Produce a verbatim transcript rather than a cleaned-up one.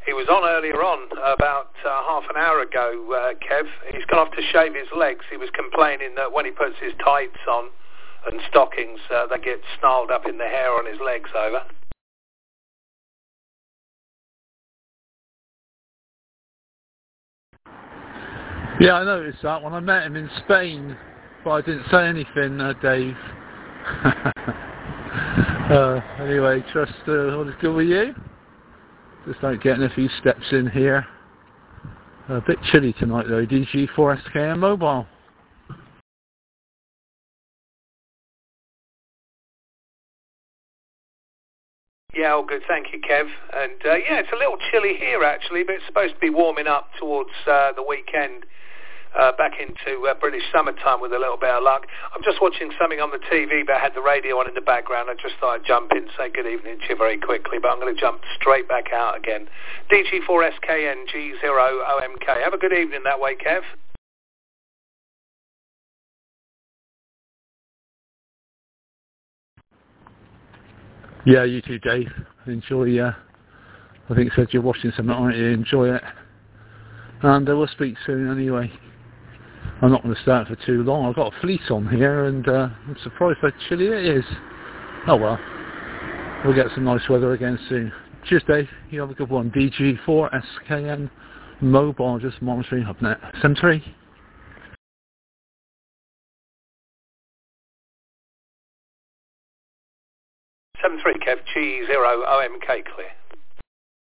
He was on earlier on, about uh, half an hour ago, uh, Kev. He's gone off to shave his legs. He was complaining that when he puts his tights on and stockings, uh, they get snarled up in the hair on his legs, over. Yeah, I noticed that when I met him in Spain, but I didn't say anything, uh, Dave. uh, anyway, trust uh, all is good with you. Just like getting a few steps in here. A bit chilly tonight though, D G four S K N Mobile. Yeah, all good, thank you, Kev. And uh, yeah, it's a little chilly here actually, but it's supposed to be warming up towards uh, the weekend. Uh, back into uh, British summertime with a little bit of luck. I'm just watching something on the T V, but I had the radio on in the background. I just thought I'd jump in, say good evening to you very quickly, but I'm going to jump straight back out again. D G four S K N G zero O M K. Have a good evening that way, Kev. Yeah, you too, Dave. Enjoy, uh, I think you said you're watching something, aren't you? Enjoy it. And uh, we'll speak soon anyway. I'm not going to start for too long. I've got a fleece on here and uh, I'm surprised how chilly it is. Oh well. We'll get some nice weather again soon. Cheers, Dave. You have a good one. D G four S K N Mobile, just monitoring HubNet. seven three. seven three, Kev. G zero O M K, clear.